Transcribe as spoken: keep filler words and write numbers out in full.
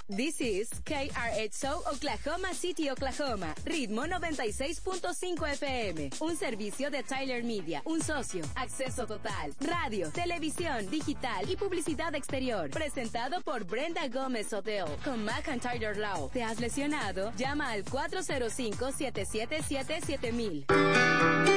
This is K R H O Oklahoma City, Oklahoma. Ritmo noventa y seis punto cinco F M. Un servicio de Tyler Media. Un socio. Acceso total. Radio, televisión, digital y publicidad exterior. Presentado por Brenda Gómez Hotel. Con McIntyre Law. ¿Te has lesionado? Llama al cuatro cero cinco, siete siete siete, siete mil.